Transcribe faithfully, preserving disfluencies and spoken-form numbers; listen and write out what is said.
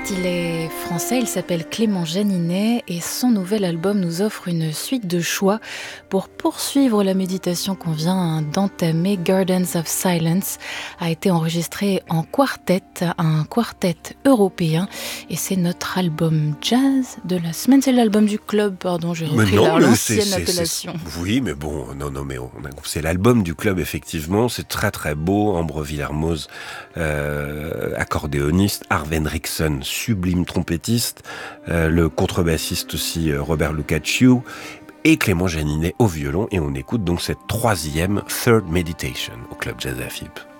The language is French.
artiste, il est français, il s'appelle Clément Janinet et son nouvel album nous offre une suite de choix pour poursuivre la méditation qu'on vient d'entamer. Gardens of Silence a été enregistré en quartet, un quartet européen, et c'est notre album jazz de la semaine. C'est l'album du club, pardon, j'ai repris non, l'ancienne c'est, c'est, appellation. C'est, oui, mais bon, non, non, mais on, c'est l'album du club, effectivement. C'est très, très beau. Ambre Villermoz, euh, accordéoniste, Arve Henriksen, sublime trompettiste, euh, le contrebassiste aussi, euh, Robert Lukaciu, et Clément Janinet au violon. Et on écoute donc cette troisième Third Meditation au Club Jazz à F I P.